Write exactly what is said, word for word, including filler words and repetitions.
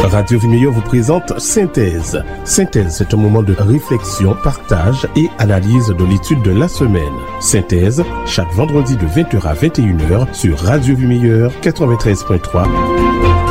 Radio Vie Meilleure vous présente Synthèse. Synthèse, c'est un moment de réflexion, partage et analyse de l'étude de la semaine. Synthèse, chaque vendredi de vingt heures à vingt et une heures sur Radio Vie Meilleure quatre-vingt-treize point trois.